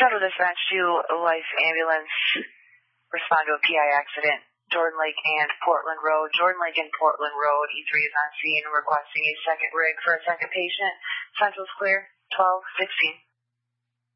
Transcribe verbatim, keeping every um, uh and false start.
Central Dispatch to Life Ambulance. Respond to a P I accident. Jordan Lake and Portland Road. Jordan Lake and Portland Road. E three is on scene requesting a second rig for a second patient. Central's clear. twelve sixteen.